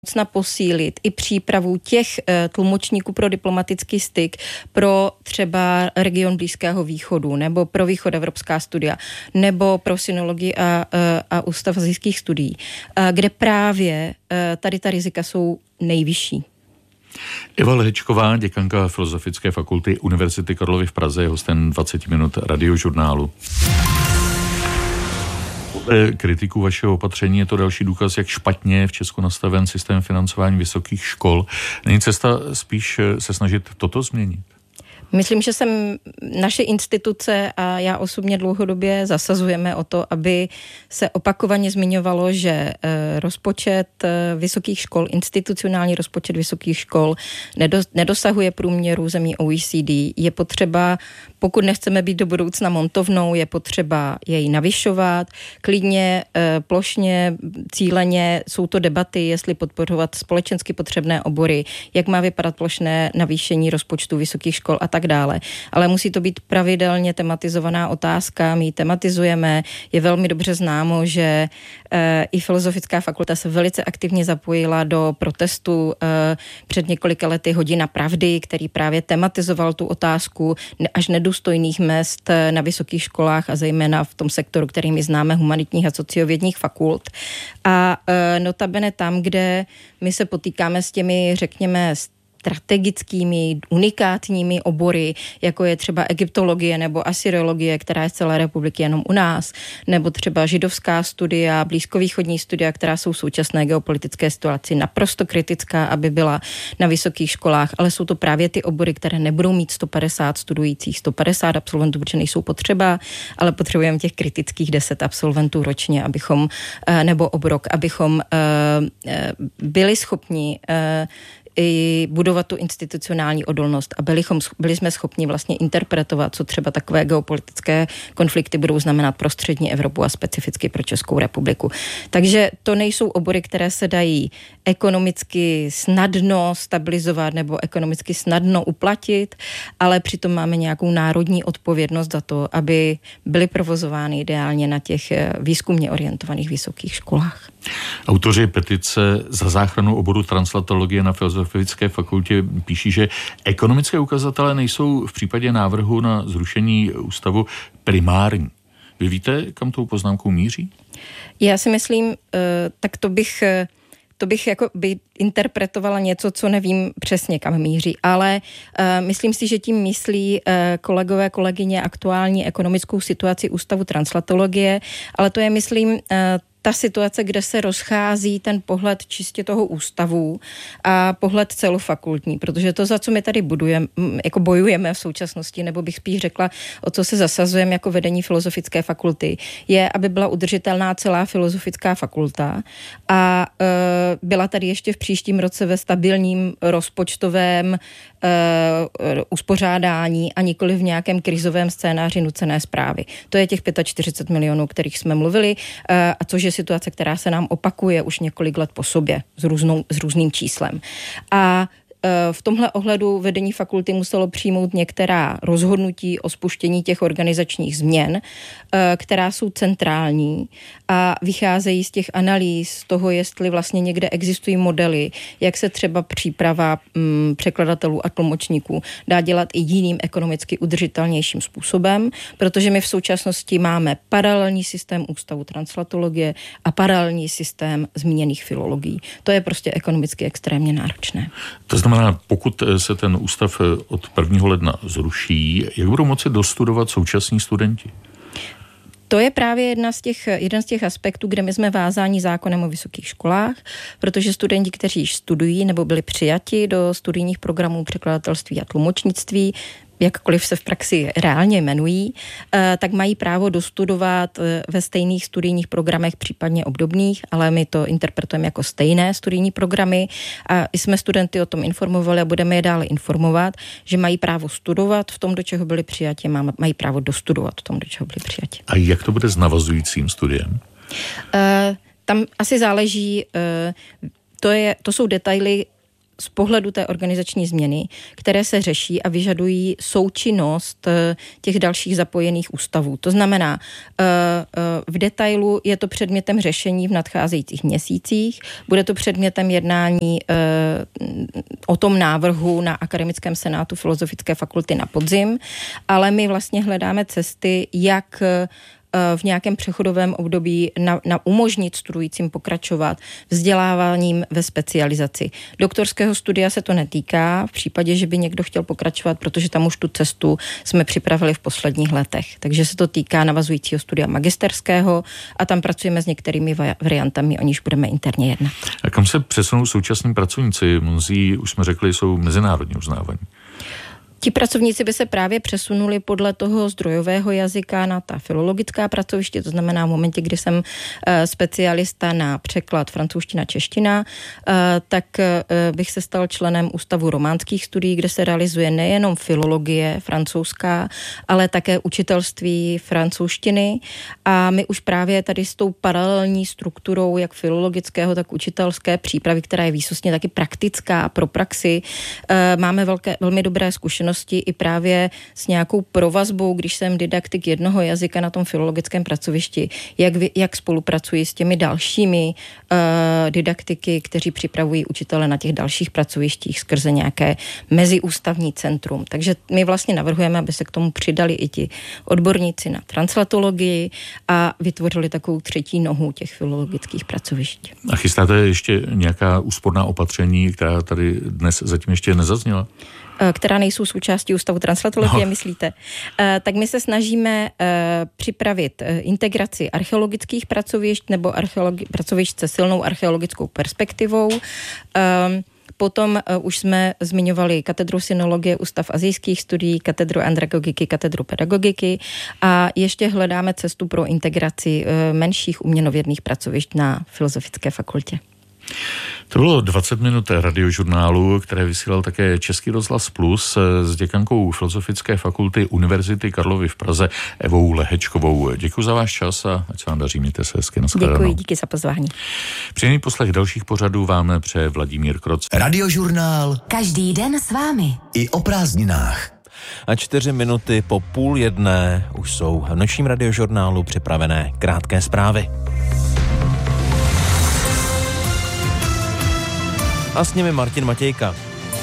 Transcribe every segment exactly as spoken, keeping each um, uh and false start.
na posílit i přípravu těch tlumočníků pro diplomatický styk pro třeba region Blízkého východu nebo pro východoevropská studia nebo pro synologii a, a, a ústav asijských studií, kde právě tady ta rizika jsou nejvyšší. Eva Lehečková, děkanka Filozofické fakulty Univerzity Karlovy v Praze, je hostem dvacet minut radiožurnálu. Podle kritiků vašeho opatření je to další důkaz, jak špatně je v Česku nastaven systém financování vysokých škol. Není cesta spíš se snažit toto změnit? Myslím, že jsem naše instituce a já osobně dlouhodobě zasazujeme o to, aby se opakovaně zmiňovalo, že rozpočet vysokých škol, institucionální rozpočet vysokých škol nedosahuje průměru zemí O E C D. Je potřeba, pokud nechceme být do budoucna montovnou, je potřeba jej navyšovat. Klidně, plošně, cíleně jsou to debaty, jestli podporovat společensky potřebné obory, jak má vypadat plošné navýšení rozpočtu vysokých škol a tak dále. Ale musí to být pravidelně tematizovaná otázka, my ji tematizujeme, je velmi dobře známo, že e, i Filozofická fakulta se velice aktivně zapojila do protestu e, před několika lety Hodina pravdy, který právě tematizoval tu otázku až nedůstojných mezd na vysokých školách a zejména v tom sektoru, který my známe, humanitních a sociovědních fakult. A e, notabene tam, kde my se potýkáme s těmi, řekněme, strategickými, unikátními obory, jako je třeba egyptologie nebo assyriologie, která je z celé republiky jenom u nás, nebo třeba židovská studia, blízkovýchodní studia, která jsou v současné geopolitické situaci naprosto kritická, aby byla na vysokých školách, ale jsou to právě ty obory, které nebudou mít sto padesát studujících, sto padesát absolventů, protože nejsou potřeba, ale potřebujeme těch kritických deset absolventů ročně, abychom, nebo obrok, abychom byli schopni i budovat tu institucionální odolnost a byli, byli jsme schopni vlastně interpretovat, co třeba takové geopolitické konflikty budou znamenat pro střední Evropu a specificky pro Českou republiku. Takže to nejsou obory, které se dají ekonomicky snadno stabilizovat nebo ekonomicky snadno uplatit, ale přitom máme nějakou národní odpovědnost za to, aby byly provozovány ideálně na těch výzkumně orientovaných vysokých školách. Autoři petice za záchranu oboru translatologie na Filozofické fakultě píší, že ekonomické ukazatele nejsou v případě návrhu na zrušení ústavu primární. Vy víte, kam tou poznámkou míří? Já si myslím, tak to bych... To bych jako by interpretovala něco, co nevím přesně, kam míří, ale uh, myslím si, že tím myslí uh, kolegové, kolegyně aktuální ekonomickou situaci Ústavu translatologie, ale to je, myslím, uh, ta situace, kde se rozchází ten pohled čistě toho ústavu a pohled celofakultní, protože to, za co my tady budujeme, jako bojujeme v současnosti, nebo bych spíš řekla, o co se zasazujeme jako vedení Filozofické fakulty, je, aby byla udržitelná celá Filozofická fakulta a e, byla tady ještě v příštím roce ve stabilním rozpočtovém e, uspořádání a nikoli v nějakém krizovém scénáři nucené správy. To je těch čtyřicet pět milionů, kterých jsme mluvili, e, a což je situace, která se nám opakuje už několik let po sobě s, různou, s různým číslem. A v tomhle ohledu vedení fakulty muselo přijmout některá rozhodnutí o spuštění těch organizačních změn, která jsou centrální a vycházejí z těch analýz toho, jestli vlastně někde existují modely, jak se třeba příprava m, překladatelů a tlumočníků dá dělat i jiným ekonomicky udržitelnějším způsobem, protože my v současnosti máme paralelní systém Ústavu translatologie a paralelní systém zmíněných filologií. To je prostě ekonomicky extrémně náročné. To znamená, pokud se ten ústav od prvního ledna zruší, jak budou moci dostudovat současní studenti? To je právě jedna z těch, jeden z těch aspektů, kde my jsme vázáni zákonem o vysokých školách, protože studenti, kteří již studují nebo byli přijati do studijních programů překladatelství a tlumočnictví, jakkoliv se v praxi reálně jmenují, tak mají právo dostudovat ve stejných studijních programech, případně obdobných, ale my to interpretujeme jako stejné studijní programy a jsme studenty o tom informovali a budeme je dále informovat, že mají právo studovat v tom, do čeho byli přijati, mají právo dostudovat v tom, do čeho byli přijati. A jak to bude s navazujícím studiem? Uh, tam asi záleží, uh, to, je, to jsou detaily z pohledu té organizační změny, které se řeší a vyžadují součinnost těch dalších zapojených ústavů. To znamená, v detailu je to předmětem řešení v nadcházejících měsících, bude to předmětem jednání o tom návrhu na Akademickém senátu Filozofické fakulty na podzim, ale my vlastně hledáme cesty, jak v nějakém přechodovém období na, na umožnit studujícím pokračovat vzděláváním ve specializaci. Doktorského studia se to netýká v případě, že by někdo chtěl pokračovat, protože tam už tu cestu jsme připravili v posledních letech. Takže se to týká navazujícího studia magisterského a tam pracujeme s některými variantami, o níž budeme interně jednat. A kam se přesunou současní pracovníci? Mnozí, už jsme řekli, jsou mezinárodně uznávaní. Ti pracovníci by se právě přesunuli podle toho zdrojového jazyka na ta filologická pracoviště, to znamená v momentě, kdy jsem specialista na překlad francouzština-čeština, tak bych se stal členem Ústavu románských studií, kde se realizuje nejenom filologie francouzská, ale také učitelství francouzštiny a my už právě tady s tou paralelní strukturou jak filologického, tak učitelské přípravy, která je výsostně taky praktická pro praxi, máme velké, velmi dobré zkušenosti i právě s nějakou provazbou, když jsem didaktik jednoho jazyka na tom filologickém pracovišti, jak, vy, jak spolupracuji s těmi dalšími uh, didaktiky, kteří připravují učitele na těch dalších pracovištích skrze nějaké meziústavní centrum. Takže my vlastně navrhujeme, aby se k tomu přidali i ti odborníci na translatologii a vytvořili takovou třetí nohu těch filologických pracovišť. A chystáte ještě nějaká úsporná opatření, která tady dnes zatím ještě nezazněla? Která nejsou součástí Ústavu translatologie, no. myslíte? Tak my se snažíme připravit integraci archeologických pracovišť nebo archeologi- pracovišť se silnou archeologickou perspektivou. Potom uh, už jsme zmiňovali katedru sinologie, Ústav asijských studií, katedru andragogiky, katedru pedagogiky a ještě hledáme cestu pro integraci uh, menších uměnovědných pracovišť na Filozofické fakultě. To bylo dvacet minut radiožurnálu, které vysílal také Český rozhlas Plus s děkankou Filozofické fakulty Univerzity Karlovy v Praze Evou Lehečkovou. Děkuji za váš čas a ať se vám daří, mějte se hezky. Děkuji, díky za pozvání. Příjemný poslech dalších pořadů vám přeje Vladimír Kroc. Radiožurnál. Každý den s vámi. I o prázdninách. A čtyři minuty po půl jedné už jsou v nočním radiožurnálu připravené krátké zprávy. A s nimi Martin Matějka.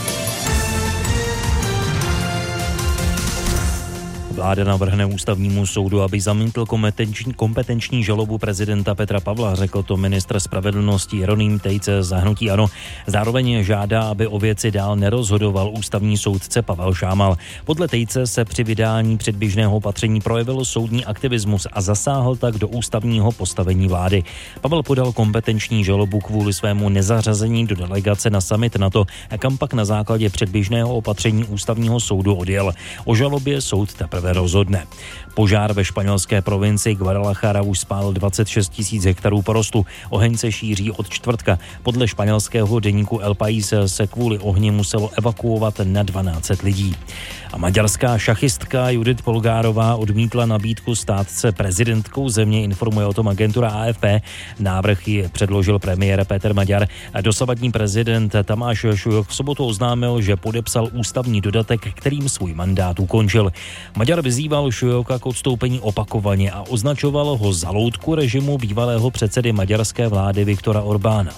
Vláda navrhne ústavnímu soudu, aby zamítl kompetenční, kompetenční žalobu prezidenta Petra Pavla, řekl to ministr spravedlnosti Jeroným Tejce za hnutí ANO. Zároveň žádá, aby o věci dál nerozhodoval ústavní soudce Pavel Šámal. Podle Tejce se při vydání předběžného opatření projevil soudní aktivismus a zasáhl tak do ústavního postavení vlády. Pavel podal kompetenční žalobu kvůli svému nezařazení do delegace na summit NATO, kam pak na základě předběžného opatření ústavního soudu odjel. O žalobě soud teprve rozhodne. Požár ve španělské provincii Guadalajara už spálil dvacet šest tisíc hektarů porostu. Oheň se šíří od čtvrtka. Podle španělského deníku El País se kvůli ohni muselo evakuovat na dvanáct set lidí. A maďarská šachistka Judith Polgárová odmítla nabídku stát se prezidentkou země, informuje o tom agentura A F P. Návrh ji předložil premiér Péter Maďar. Dosavadní prezident Tamáš Šujok v sobotu oznámil, že podepsal ústavní dodatek, kterým svůj mandát ukončil. Maďar vyzýval Šujoka k odstoupení opakovaně a označoval ho za loutku režimu bývalého předsedy maďarské vlády Viktora Orbána.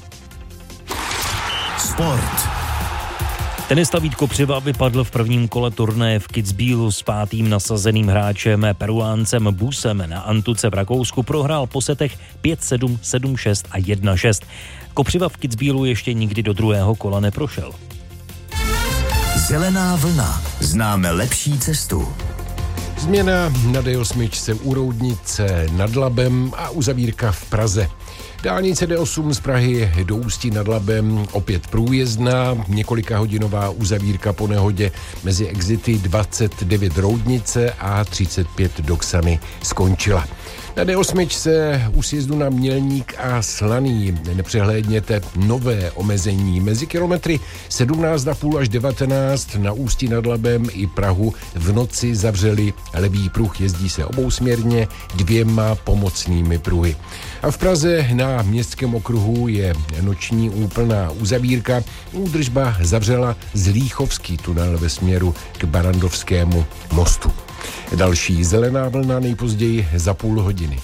Sport. Tenista Vít Kopřiva vypadl v prvním kole turnaje v Kitzbühelu s pátým nasazeným hráčem Peruáncem Busem na Antuce v Rakousku. Prohrál po setech pět sedm, sedm šest a jedna šest. Kopřiva v Kitzbühelu ještě nikdy do druhého kola neprošel. Zelená vlna. Známe lepší cestu. Změna na D osm u Roudnice nad Labem a uzavírka v Praze. Dálnice D osm z Prahy do Ústí nad Labem opět průjezdná, několikahodinová uzavírka po nehodě mezi exity dvacet devět Roudnice a třicet pět Doxany skončila. Na D osm se u sjezdu na Mělník a Slaný nepřehlédněte nové omezení. Mezi kilometry sedmnáct a půl až devatenáct na Ústí nad Labem i Prahu v noci zavřeli levý pruh. Jezdí se obousměrně dvěma pomocnými pruhy. A v Praze na Městském okruhu je noční úplná uzavírka. Údržba zavřela Zlíchovský tunel ve směru k Barandovskému mostu. Další zelená vlna nejpozději za půl hodiny.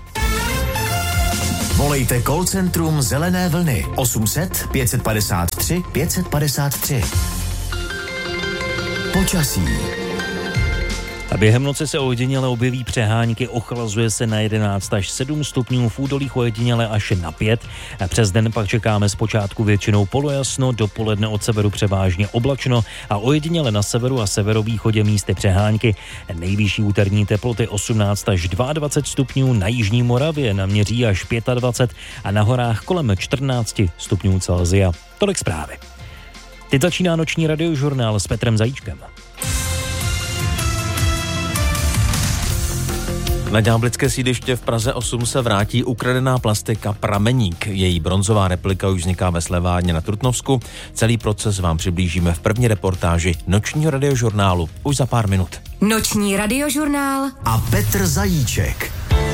Volejte call centrum Zelené vlny osm set pět padesát tři pět padesát tři. Počasí. A během noci se ojediněle objeví přehánky, ochlazuje se na jedenáct až sedm stupňů, v údolích ojediněle až na pět. A přes den pak čekáme zpočátku většinou polojasno, dopoledne od severu převážně oblačno a ojediněle na severu a severovýchodě místy přehánky. Nejvyšší úterní teploty osmnáct až dvacet dva stupňů, na jižní Moravě naměří až dvacet pět a na horách kolem čtrnáct stupňů Celsia. Tolik zprávy. Teď začíná noční radiožurnál s Petrem Zajíčkem. Na ďáblické sídliště v Praze osm se vrátí ukradená plastika Prameník. Její bronzová replika už vzniká ve Slevárně na Trutnovsku. Celý proces vám přiblížíme v první reportáži nočního radiožurnálu už za pár minut. Noční radiožurnál a Petr Zajíček.